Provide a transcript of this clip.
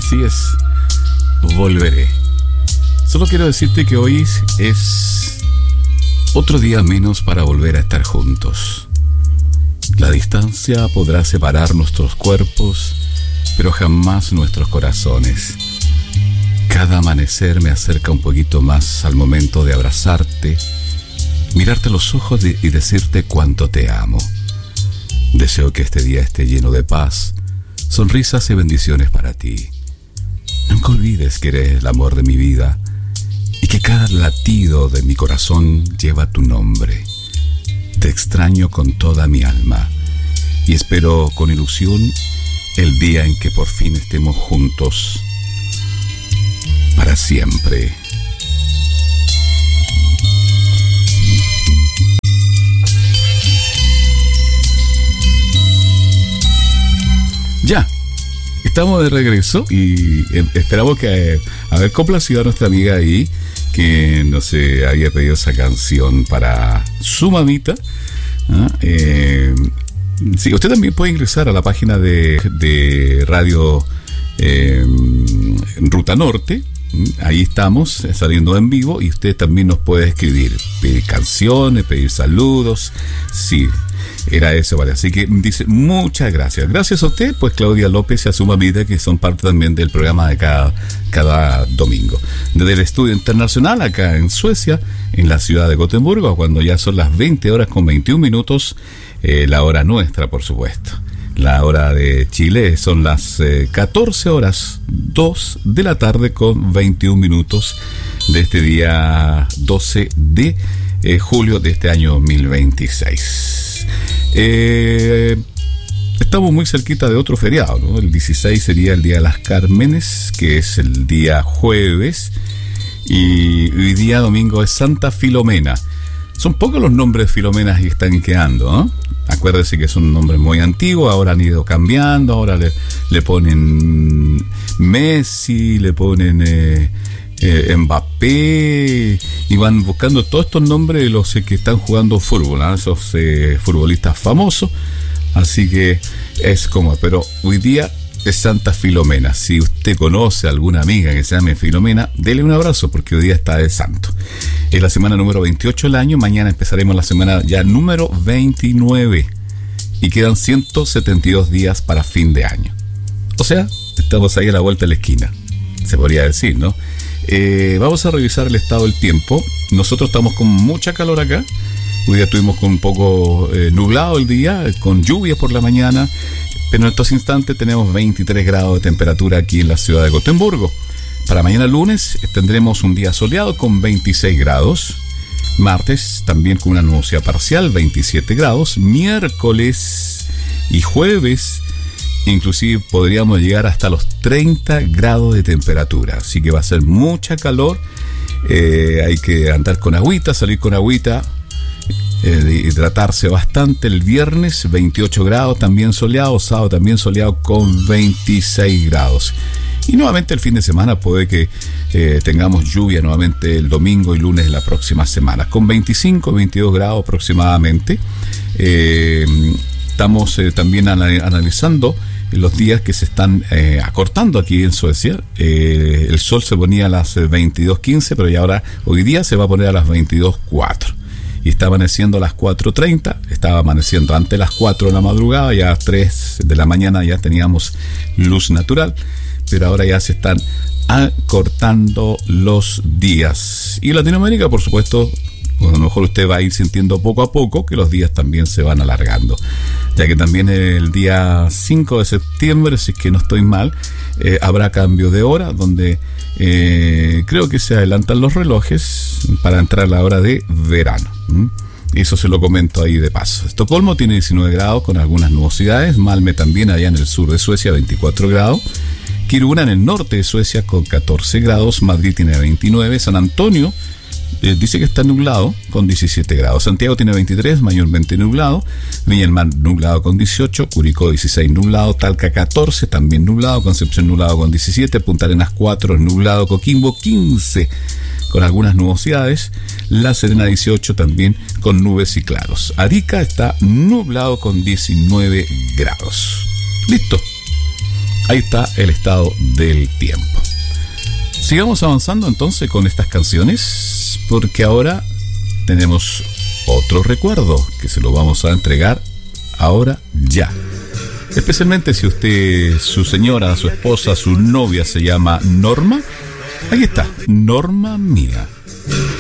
Así es, volveré. Solo quiero decirte que hoy es otro día menos para volver a estar juntos. La distancia podrá separar nuestros cuerpos, pero jamás nuestros corazones. Cada amanecer me acerca un poquito más al momento de abrazarte, mirarte a los ojos y decirte cuánto te amo. Deseo que este día esté lleno de paz, sonrisas y bendiciones para ti. Nunca olvides que eres el amor de mi vida y que cada latido de mi corazón lleva tu nombre. Te extraño con toda mi alma y espero con ilusión el día en que por fin estemos juntos para siempre. Ya, estamos de regreso y esperamos que haber complacido a nuestra amiga ahí que no se había pedido esa canción para su mamita. Sí, usted también puede ingresar a la página de Radio Ruta Norte. Ahí estamos saliendo en vivo y usted también nos puede escribir, pedir canciones, pedir saludos. Sí, era eso, vale. Así que dice, muchas gracias. Gracias a usted, pues Claudia López y a su mamita, que son parte también del programa de cada domingo. Desde el estudio internacional, acá en Suecia, en la ciudad de Gotemburgo, cuando ya son las 20 horas con 21 minutos, la hora nuestra, por supuesto. La hora de Chile son las 14 horas 2 de la tarde con 21 minutos de este día 12 de julio de este año 2026. Estamos muy cerquita de otro feriado, ¿no? El 16 sería el Día de las Cármenes, que es el día jueves, y hoy día domingo es Santa Filomena. Son pocos los nombres de Filomenas que están quedando, ¿no? Acuérdese que son nombres muy antiguos, ahora han ido cambiando, ahora le ponen Messi, le ponen Mbappé, y van buscando todos estos nombres de los que están jugando fútbol, ¿no? Esos futbolistas famosos. Así que es como, pero hoy día es Santa Filomena. Si usted conoce a alguna amiga que se llame Filomena, dele un abrazo porque hoy día está de santo. Es la semana número 28 del año. Mañana empezaremos la semana ya número 29 y quedan 172 días para fin de año. O sea, estamos ahí a la vuelta de la esquina, se podría decir, ¿no? Vamos a revisar el estado del tiempo. Nosotros estamos con mucha calor acá. Hoy día estuvimos con un poco nublado el día, con lluvia por la mañana, pero en estos instantes tenemos 23 grados de temperatura aquí en la ciudad de Gotemburgo. Para mañana lunes tendremos un día soleado con 26 grados. Martes también con una nubosidad parcial, 27 grados. Miércoles y jueves inclusive podríamos llegar hasta los 30 grados de temperatura. Así que va a ser mucha calor. Hay que andar con agüita, salir con agüita. Hidratarse bastante. El viernes 28 grados también soleado, sábado también soleado con 26 grados y nuevamente el fin de semana puede que tengamos lluvia nuevamente el domingo y lunes de la próxima semana con 25, 22 grados aproximadamente. Estamos también analizando los días que se están acortando aquí en Suecia. El sol se ponía a las 22:15, pero ya ahora hoy día se va a poner a las 22:04. Y está amaneciendo a las 4:30, estaba amaneciendo antes de las 4 de la madrugada, ya a las 3 de la mañana ya teníamos luz natural, pero ahora ya se están acortando los días. Y Latinoamérica, por supuesto, a lo mejor usted va a ir sintiendo poco a poco que los días también se van alargando, ya que también el día 5 de septiembre, si es que no estoy mal, habrá cambio de hora, donde creo que se adelantan los relojes para entrar a la hora de verano. Eso se lo comento ahí de paso. Estocolmo tiene 19 grados con algunas nubosidades. Malmö también allá en el sur de Suecia 24 grados. Kiruna en el norte de Suecia con 14 grados. Madrid tiene 29. San Antonio dice que está nublado con 17 grados. Santiago tiene 23, mayormente nublado. Viña del Mar nublado con 18. Curicó 16 nublado. Talca 14 también nublado. Concepción nublado con 17. Punta Arenas 4 nublado. Coquimbo 15 con algunas nubosidades. La Serena 18 también con nubes y claros. Arica está nublado con 19 grados. Listo. Ahí está el estado del tiempo. Sigamos avanzando entonces con estas canciones, porque ahora tenemos otro recuerdo que se lo vamos a entregar ahora ya. Especialmente si usted, su señora, su esposa, su novia se llama Norma. Ahí está, Norma mía.